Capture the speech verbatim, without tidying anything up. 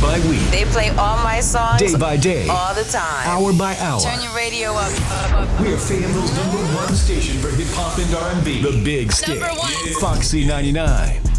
by week. They play all my songs. Day by day. All the time. Hour by hour. Turn your radio up. We're Fayetteville's number one station for hip hop and R and B. The Big Stick. Number one. Foxy ninety-nine.